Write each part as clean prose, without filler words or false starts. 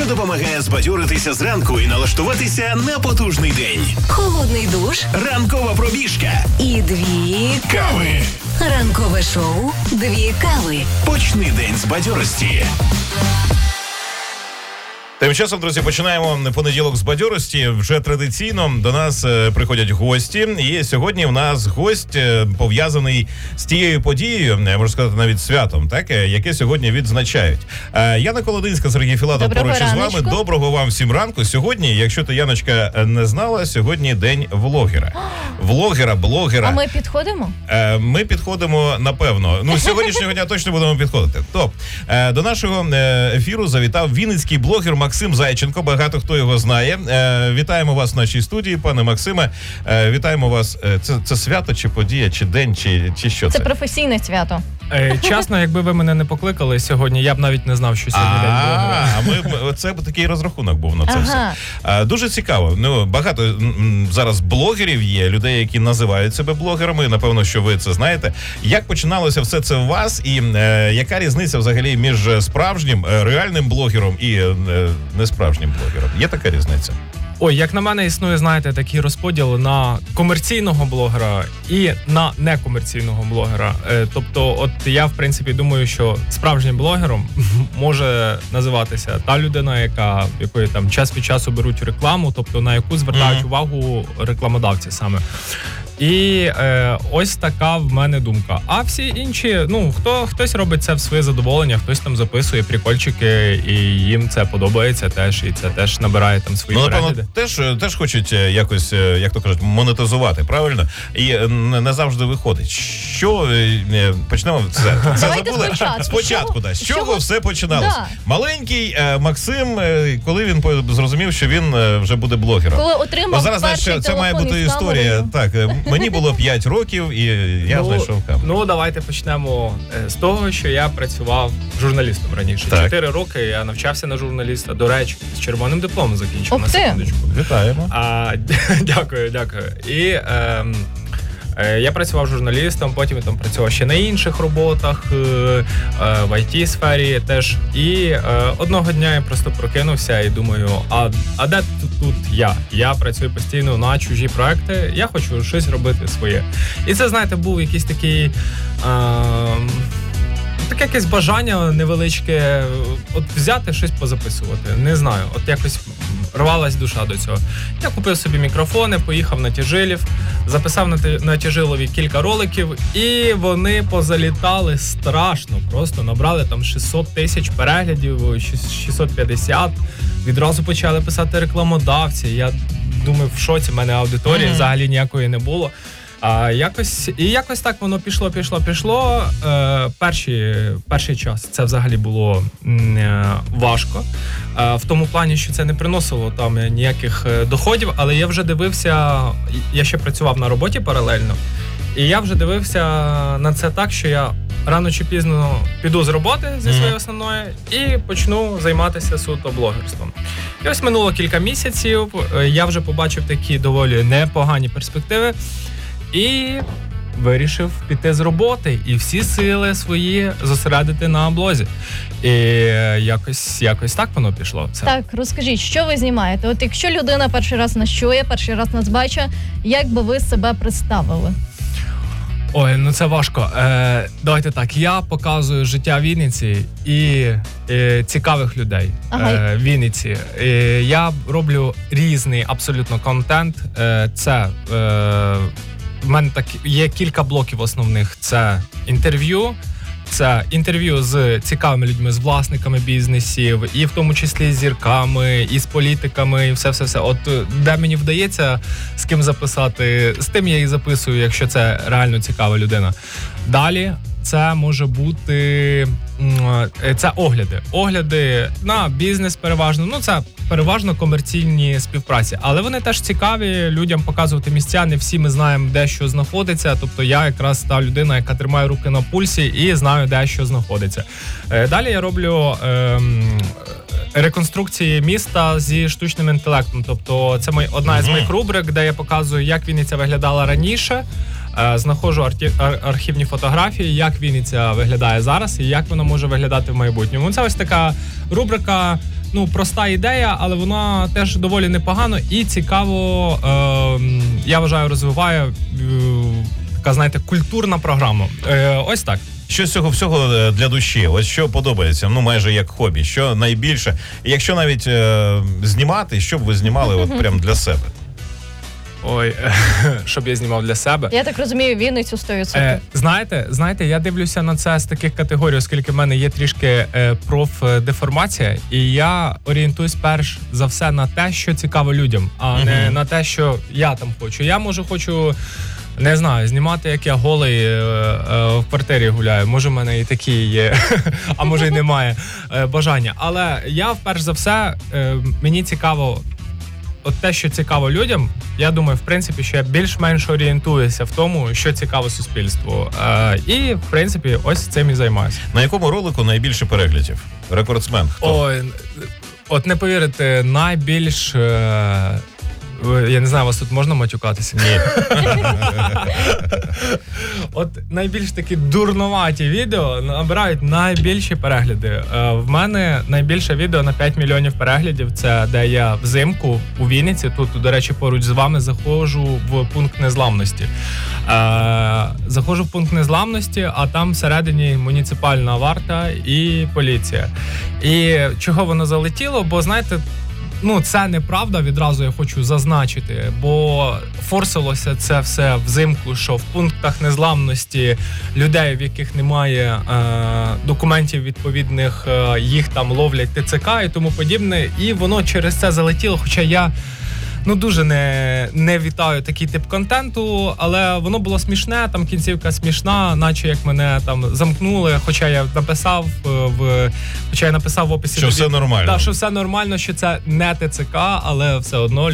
допомагає збадьоритися зранку і налаштуватися на потужний день. Холодний душ, Ранкова пробіжка і 2 кави. Ранкове шоу «2 кави». Почни день з бадьорості. Тим часом, друзі, починаємо понеділок з бадьорості. Вже традиційно до нас приходять гості. І сьогодні в нас гость пов'язаний з тією подією, можна сказати, навіть святом, так, яке сьогодні відзначають. Яна Колодинська, Сергій Філатов поруч із вами. Доброго вам всім ранку. Сьогодні, якщо ти, Яночка, не знала, сьогодні день влогера. Блогера. А ми підходимо? Ми підходимо, напевно. Ну, з сьогоднішнього дня точно будемо підходити. До нашого ефіру завітав вінницький блогер Максим Зайченко, багато хто його знає. Вітаємо вас в нашій студії, пане Максиме. Вітаємо вас. Це свято, чи подія, чи день, чи що це? Це професійне свято. Чесно, якби ви мене не покликали сьогодні, я б навіть не знав, що сьогодні день блогера. Це такий розрахунок був на це все. Дуже цікаво. Ну, багато зараз блогерів є, людей, які називають себе блогерами. Напевно, що ви це знаєте. Як починалося все це у вас, і яка різниця взагалі між справжнім, реальним блогером і несправжнім блогером? Є така різниця? Ой, як на мене, існує, знаєте, такий розподіл на комерційного блогера і на некомерційного блогера. Тобто, от я, в принципі, думаю, що справжнім блогером може називатися та людина, якої там час від часу беруть рекламу, тобто на яку звертають увагу рекламодавці саме. І ось така в мене думка. А всі інші, хтось робить це в своє задоволення, хтось там записує прикольчики, і їм це подобається теж, і це теж набирає там свої перегляди. Теж хочуть якось, як то кажуть, монетизувати, правильно? І не завжди виходить. Що, почнемо це забули? Спочатку, так. З чого все починалося? Да. Маленький Максим, коли він зрозумів, що він вже буде блогером. Коли отримав зараз, перший це має бути історія. Так, мені було 5 років, і я знайшов камеру. Давайте почнемо з того, що я працював журналістом раніше. 4 роки я навчався на журналіста. До речі, з червоним дипломом закінчив. На секундочку. Вітаємо. Дякую. І я працював журналістом, потім я там працював ще на інших роботах, в IT-сфері теж. І одного дня я просто прокинувся і думаю, а де тут я? Я працюю постійно на чужі проекти, я хочу щось робити своє. І це, знаєте, був якийсь такий... таке якесь бажання невеличке, от взяти щось позаписувати. Не знаю, от якось рвалась душа до цього. Я купив собі мікрофони, поїхав на Тяжилів, записав на Тяжилові кілька роликів, і вони позалітали страшно. Просто набрали там 600 тисяч переглядів, 650. Відразу почали писати рекламодавці. Я думаю, в шоці, в мене аудиторії взагалі ніякої не було. Якось так воно пішло. Перший час це взагалі було важко. В тому плані, що це не приносило там ніяких доходів, але я вже дивився, я ще працював на роботі паралельно, і я вже дивився на це так, що я рано чи пізно піду з роботи зі своєї основної і почну займатися суто блогерством. І ось минуло кілька місяців, я вже побачив такі доволі непогані перспективи, і вирішив піти з роботи і всі сили свої зосередити на блозі. І якось так воно пішло. Все. Так, розкажіть, що ви знімаєте? От якщо людина перший раз нас чує, перший раз нас бачить, як би ви себе представили? Ой, це важко. Давайте так, я показую життя Вінниці і цікавих людей в Вінниці. Я роблю різний абсолютно контент. Це... В мене так є кілька блоків основних. Це інтерв'ю з цікавими людьми, з власниками бізнесів, і в тому числі з зірками, і з політиками, і все. От де мені вдається з ким записати, з тим я і записую, якщо це реально цікава людина. Далі це може бути це огляди на бізнес переважно. Це переважно комерційні співпраці, але вони теж цікаві людям показувати місця. Не всі ми знаємо, де що знаходиться. Тобто я якраз та людина, яка тримає руки на пульсі і знаю, де що знаходиться. Далі я роблю реконструкції міста зі штучним інтелектом. Тобто це одна із моїх рубрик, де я показую, як Вінниця виглядала раніше. Знаходжу архівні фотографії, як Вінниця виглядає зараз і як вона може виглядати в майбутньому. Це ось така рубрика проста ідея, але вона теж доволі непогано і цікаво, я вважаю, розвиває така, знаєте, культурна програма. Ось так. Що з цього всього для душі? Ось що подобається, майже як хобі. Що найбільше? Якщо навіть знімати, що б ви знімали от прям для себе? Ой, щоб я знімав для себе. Я так розумію, Вінницю 100%. Знаєте, я дивлюся на це з таких категорій, оскільки в мене є трішки профдеформація, і я орієнтуюсь перш за все на те, що цікаво людям, а не на те, що я там хочу. Я хочу, не знаю, знімати, як я голий в квартирі гуляю. Може, в мене і такі є, а може і немає бажання. Але я, перш за все, мені цікаво от те, що цікаво людям. Я думаю, в принципі, що я більш-менш орієнтуюся в тому, що цікаво суспільству. І, в принципі, ось цим і займаюся. На якому ролику найбільше переглядів? Рекордсмен хто? Ой, от не повірите, найбільш... Я не знаю, вас тут можна матюкатися? Ні. От найбільш такі дурноваті відео набирають найбільші перегляди. В мене найбільше відео на 5 мільйонів переглядів. Це де я взимку у Вінниці, тут, до речі, поруч з вами заходжу в пункт незламності. Заходжу в пункт незламності, а там всередині муніципальна варта і поліція. І чого воно залетіло? Бо, знаєте, це неправда, відразу я хочу зазначити, бо форсилося це все взимку, що в пунктах незламності людей, в яких немає документів відповідних, їх там ловлять ТЦК і тому подібне, і воно через це залетіло, хоча я дуже не вітаю такий тип контенту, але воно було смішне, там кінцівка смішна, наче як мене там замкнули, хоча я написав в описі. Що все нормально. Так, що все нормально, що це не ТЦК, але все одно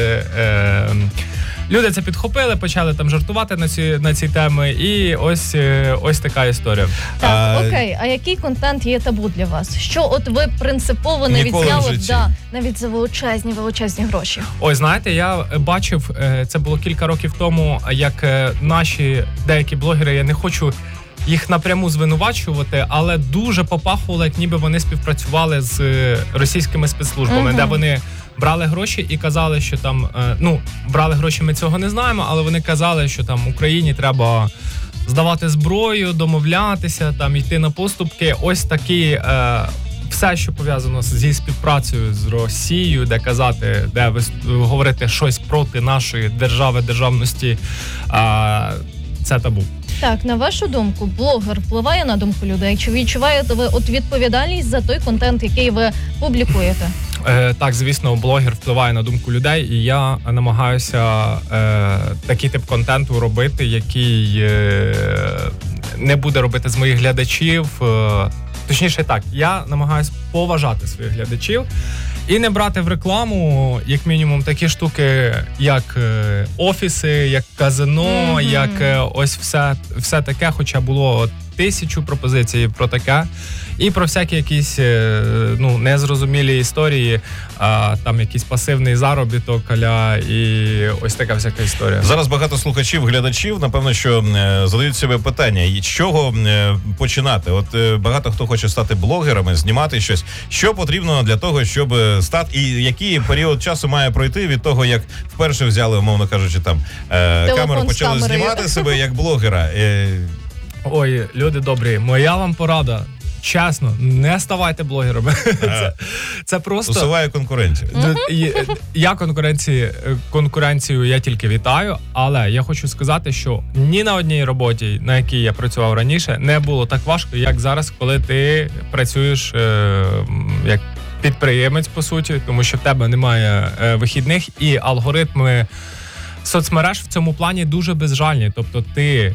люди це підхопили, почали там жартувати на ці теми, і ось така історія. Так, окей, а який контент є табу для вас? Що от ви принципово не Ніколи відзняли в житті. навіть за величезні гроші? Ой, знаєте, я бачив, це було кілька років тому, як наші деякі блогери, я не хочу їх напряму звинувачувати, але дуже попахувало, як ніби вони співпрацювали з російськими спецслужбами, де вони брали гроші і казали, що там, брали гроші, ми цього не знаємо, але вони казали, що там Україні треба здавати зброю, домовлятися, там йти на поступки. Ось такі все, що пов'язано зі співпрацею з Росією, де казати, де говорити щось проти нашої держави, державності, це табу. Так, на вашу думку, блогер впливає на думку людей? Чи відчуваєте ви відповідальність за той контент, який ви публікуєте? Так, звісно, блогер впливає на думку людей, і я намагаюся такий тип контенту робити, який не буде робити з моїх глядачів. Точніше так, я намагаюся поважати своїх глядачів і не брати в рекламу, як мінімум, такі штуки, як офіси, як казино, як ось все таке, хоча було 1000 пропозицій про таке. І про всякі якісь незрозумілі історії, там якийсь пасивний заробіток аля і ось така всяка історія. Зараз багато слухачів, глядачів, напевно, що задають себе питання, з чого починати? От багато хто хоче стати блогерами, знімати щось. Що потрібно для того, щоб стати, і який період часу має пройти від того, як вперше взяли, умовно кажучи, там камеру, почали знімати себе як блогера? Ой, люди добрі, моя вам порада. Чесно, не ставайте блогерами. Це просто... Усуває конкуренцію. Я конкуренцію я тільки вітаю, але я хочу сказати, що ні на одній роботі, на якій я працював раніше, не було так важко, як зараз, коли ти працюєш як підприємець, по суті, тому що в тебе немає вихідних, і алгоритми соцмереж в цьому плані дуже безжальні. Тобто ти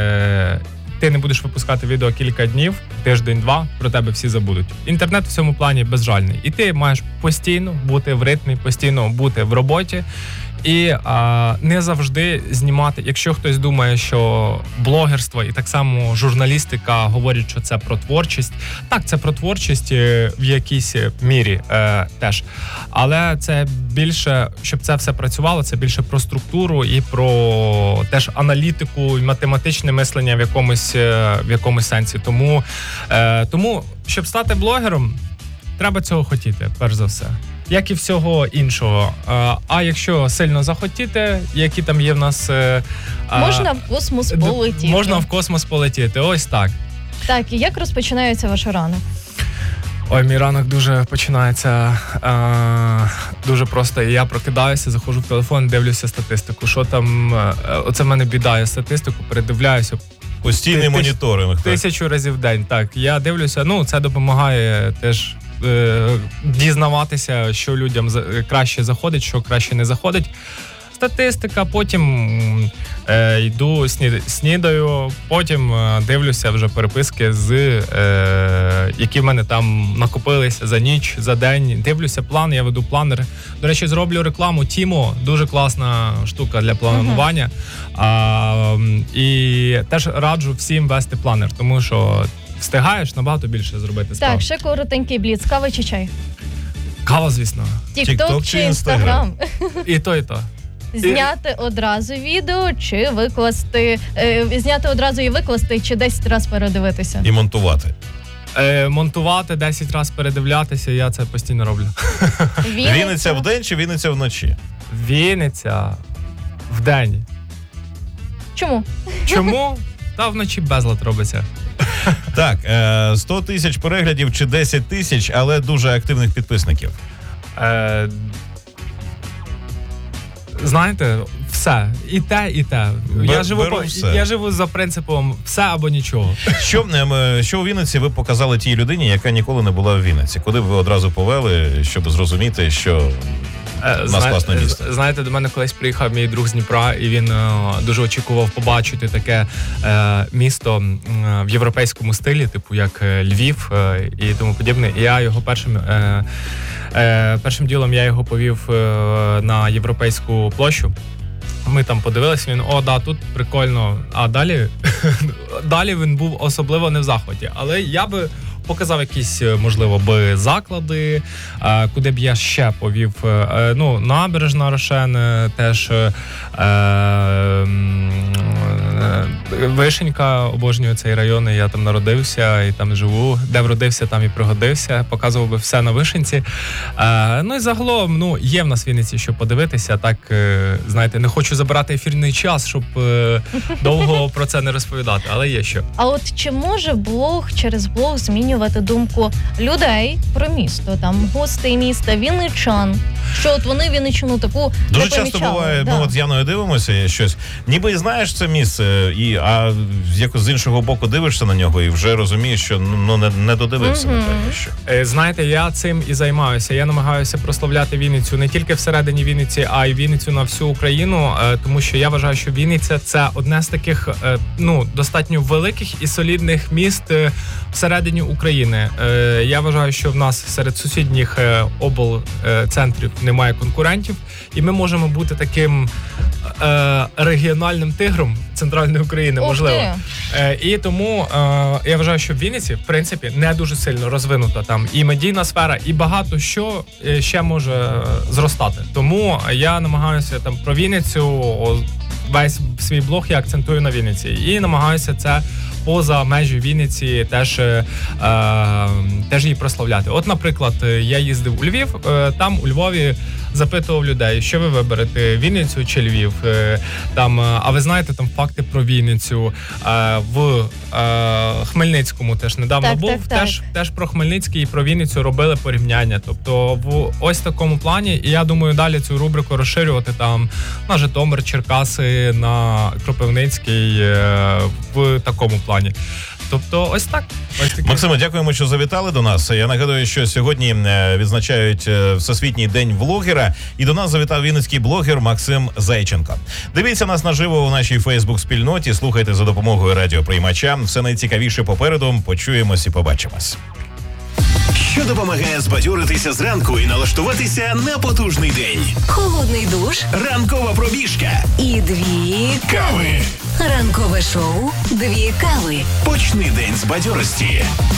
не будеш випускати відео кілька днів, тиждень-два, про тебе всі забудуть. Інтернет в цьому плані безжальний. І ти маєш постійно бути в ритмі, постійно бути в роботі. І не завжди знімати. Якщо хтось думає, що блогерство і так само журналістика говорять, що це про творчість. Так, це про творчість в якійсь мірі теж. Але це більше, щоб це все працювало, це більше про структуру і про теж аналітику і математичне мислення в якомусь сенсі. Тому, щоб стати блогером, треба цього хотіти, перш за все. Як і всього іншого. А якщо сильно захотіти, які там є в нас... Можна в космос полетіти. Можна в космос полетіти, ось так. Так, і як розпочинається ваш ранок? Ой, мій ранок дуже починається дуже просто. Я прокидаюся, заходжу в телефон, дивлюся статистику. Що там, оце в мене біда, я статистику передивляюся. Постійний моніторинг. 1000 разів в день, так. Я дивлюся, це допомагає теж дізнаватися, що людям краще заходить, що краще не заходить. Статистика, потім йду, снідаю, потім дивлюся вже переписки, які в мене там накопилися за ніч, за день. Дивлюся план, я веду планер. До речі, зроблю рекламу Тімо, дуже класна штука для планування. І теж раджу всім вести планер, тому що встигаєш набагато більше зробити справ. Так, ще коротенький бліц. Кава чи чай? Кава, звісно. Тік-ток чи Інстаграм? І то, і то. Зняти одразу відео чи викласти, зняти одразу і викласти, чи 10 разів передивитися? І монтувати. Монтувати, 10 разів передивлятися, я це постійно роблю. Вінниця вдень чи Вінниця вночі? Вінниця вдень. Чому? Чому? Та вночі безлад робиться. Так, 100 тисяч переглядів чи 10 тисяч, але дуже активних підписників. Знаєте, все. І те, і те. Я живу за принципом все або нічого. Що у Вінниці ви показали тій людині, яка ніколи не була в Вінниці? Куди б ви одразу повели, щоб зрозуміти, що у нас класне місто? Знаєте, до мене колись приїхав мій друг з Дніпра, і він дуже очікував побачити таке місто в європейському стилі, типу як Львів і тому подібне. І я його першим ділом я його повів на Європейську площу. Ми там подивилися, він, тут прикольно. А далі він був особливо не в захваті. Але я би показав якісь, можливо, заклади, куди б я ще повів. Набережна Рошен, теж Вишенька, обожнюю цей район, я там народився і там живу. Де вродився, там і пригодився. Показував би все на Вишенці. І загалом, є в нас в Вінниці, що подивитися. Так, знаєте, не хочу забирати ефірний час, щоб довго про це не розповідати, але є що. А от чи може блог через блог змінювати думку людей про місто, там, гостей міста, вінничан? Що от вони Вінниччину таку дуже не часто помічали. буває, ми от з Яною дивимося щось, ніби знаєш це місце, а якось з іншого боку дивишся на нього і вже розумієш, що не додивився на те. Знаєте, я цим і займаюся. Я намагаюся прославляти Вінницю не тільки всередині Вінниці, а й Вінницю на всю Україну, тому що я вважаю, що Вінниця – це одне з таких, достатньо великих і солідних міст всередині України. Я вважаю, що в нас серед сусідніх облцентрів немає конкурентів, і ми можемо бути таким регіональним тигром центральної України, можливо. І тому я вважаю, що в Вінниці, в принципі, не дуже сильно розвинута там і медійна сфера, і багато що ще може зростати. Тому я намагаюся там про Вінницю, весь свій блог я акцентую на Вінниці. І намагаюся це поза межі Вінниці теж її прославляти. От, наприклад, я їздив у Львів, там у Львові запитував людей, що ви виберете, Вінницю чи Львів? А ви знаєте там факти про Вінницю? В Хмельницькому теж недавно був. Теж про Хмельницький і про Вінницю робили порівняння. Тобто в ось такому плані. І я думаю, далі цю рубрику розширювати там на Житомир, Черкаси, на Кропивницький в такому плані. Тобто ось так. Максиме, дякуємо, що завітали до нас. Я нагадую, що сьогодні відзначають Всесвітній день блогера. І до нас завітав вінницький блогер Максим Зайченко. Дивіться нас наживо у нашій Фейсбук-спільноті, слухайте за допомогою радіоприймача. Все найцікавіше попереду. Почуємось і побачимось. Що допомагає збадьоритися зранку і налаштуватися на потужний день. Холодний душ, Ранкова пробіжка і 2 кави. Ранкове шоу «2 кави». Почни день з бадьорості.